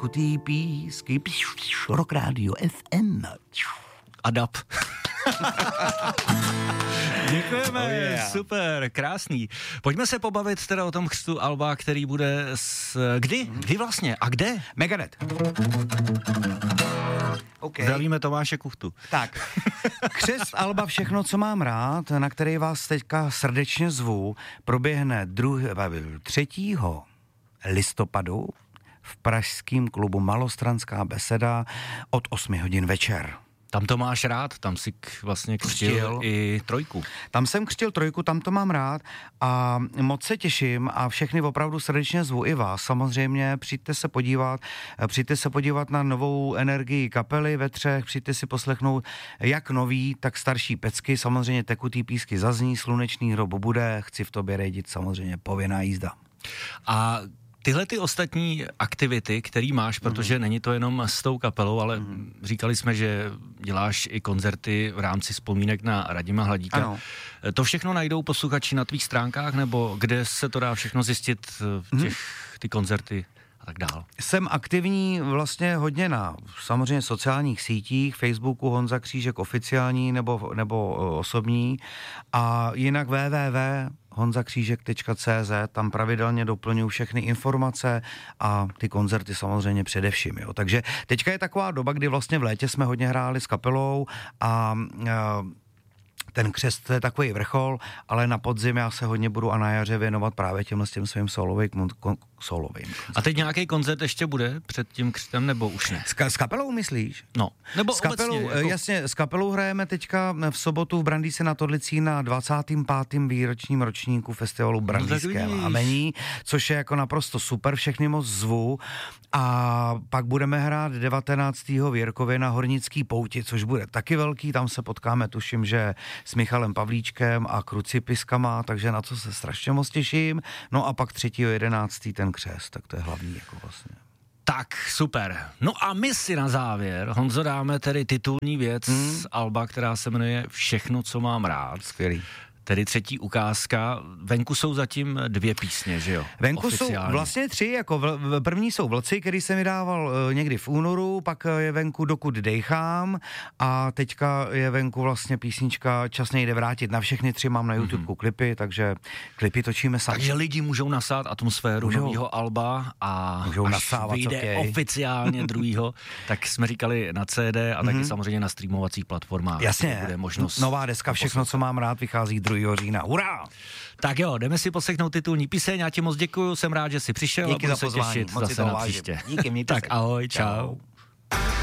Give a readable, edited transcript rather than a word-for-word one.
tekutý písky, Rock Radio FM. Adap. Děkujeme, super, krásný. Pojďme se pobavit teda o tom křtu alba, který bude kdy vlastně a kde? Megadeth. Okay. Zdravíme Tomáše Kuchtu. Tak, křest alba Všechno, co mám rád, na který vás teďka srdečně zvu, proběhne 3. listopadu v pražském klubu Malostranská beseda od 8 hodin večer. Tam to máš rád, tam si vlastně křtil i 3. Tam jsem křtil 3, tam to mám rád a moc se těším a všechny opravdu srdečně zvu i vás. Samozřejmě přijďte se podívat na novou energii kapely ve 3, přijďte si poslechnout jak nový, tak starší pecky, samozřejmě tekutý písky zazní, slunečný hrob bude, chci v tobě rejdit, samozřejmě povinná jízda. A tyhle ty ostatní aktivity, který máš, protože není to jenom s tou kapelou, ale říkali jsme, že děláš i koncerty v rámci vzpomínek na Radima Hladíka. Ano. To všechno najdou posluchači na tvých stránkách, nebo kde se to dá všechno zjistit, ty koncerty a tak dál? Jsem aktivní vlastně hodně na samozřejmě sociálních sítích, Facebooku Honza Křížek oficiální nebo osobní a jinak www.honzakřížek.cz, tam pravidelně doplňuji všechny informace a ty koncerty samozřejmě především. Jo. Takže teďka je taková doba, kdy vlastně v létě jsme hodně hráli s kapelou a ten křest je takový vrchol, ale na podzim já se hodně budu a na jaře věnovat právě těm svým solovým. A teď nějaký koncert ještě bude před tím křtem, nebo už ne? S kapelou myslíš? No, nebo s kapelou, obecně, jako... Jasně, s kapelou hrajeme teďka v sobotu v Brandýse nad Orlicí na 25. výročním ročníku festivalu Brandýské lámení, což je jako naprosto super, všechny moc zvu a pak budeme hrát 19. v Jirkově na Hornický pouti, což bude taky velký, tam se potkáme, tuším, že s Michalem Pavlíčkem a Krucipiskama, takže na to se strašně moc těším. No a pak 3.11. ten křest, tak to je hlavní jako vlastně. Tak, super. No a my si na závěr, Honzo, dáme tedy titulní věc z alba, která se jmenuje Všechno, co mám rád. Skvělý. Tedy 3. ukázka. Venku jsou zatím 2 písně, že jo? Venku oficiálně. Jsou vlastně 3, jako první jsou Vlci, který jsem vydával někdy v únoru, pak je venku Dokud dejchám a teďka je venku vlastně písnička Čas nejde vrátit. Na všechny 3 mám na YouTube klipy, takže klipy točíme sami. Takže lidi můžou nasát atmosféru nového alba a můžou až nasávat, vyjde oficiálně 2. tak jsme říkali na CD a taky samozřejmě na streamovacích platformách. Jasně, bude možnost nová deska Všechno, co mám rád, vychází 2. října. Hurá! Tak jo, jdeme si poslechnout titulní píseň, já ti moc děkuju, jsem rád, že jsi přišel. Díky a budu za pozvání, se těšit moc zase si to na vážím. příště. Díky, mějte se. Tak ahoj, čau.